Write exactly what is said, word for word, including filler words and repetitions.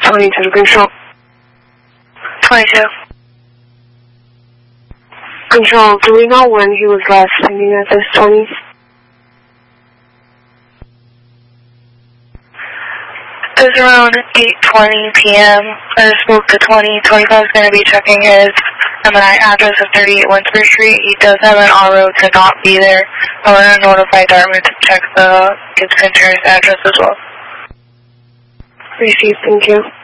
twenty-two, control. twenty-two. Control, do we know when he was last singing at this twenty? It was around eight twenty p m I spoke to twenty. twenty-five is going to be checking his M and I address of thirty-eight Winsper Street. He does have an en route to not be there. I'm going to notify Dartmouth to check the Gibson Terrace address as well. Received, thank you.